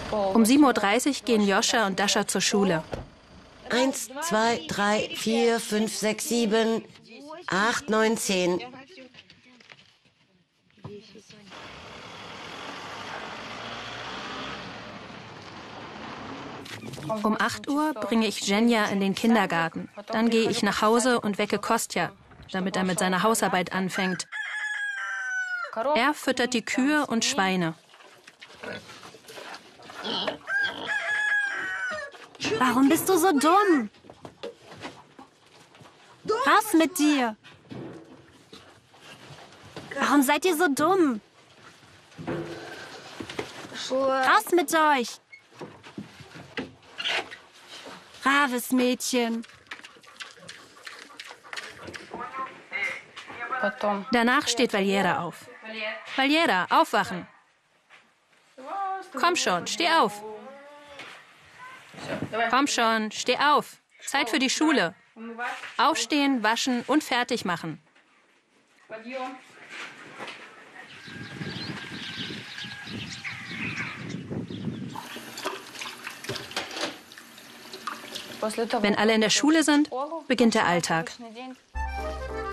Um 7:30 Uhr gehen Joscha und Dascha zur Schule. 1, 2, 3, 4, 5, 6, 7, 8, 9, 10. Um 8 Uhr bringe ich Zhenya in den Kindergarten. Dann gehe ich nach Hause und wecke Kostja, damit er mit seiner Hausarbeit anfängt. Er füttert die Kühe und Schweine. Warum bist du so dumm? Raus mit dir! Warum seid ihr so dumm? Raus mit euch! Braves Mädchen. Danach steht Valera auf. Valera, aufwachen. Komm schon, steh auf. Komm schon, steh auf. Zeit für die Schule. Aufstehen, waschen und fertig machen. Wenn alle in der Schule sind, beginnt der Alltag.